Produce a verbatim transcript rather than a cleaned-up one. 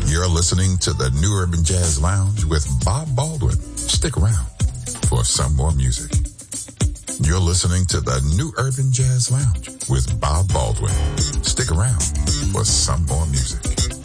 You're listening to the New Urban Jazz Lounge with Bob Baldwin. Stick around for some more music. You're listening to the New Urban Jazz Lounge with Bob Baldwin. Stick around for some more music.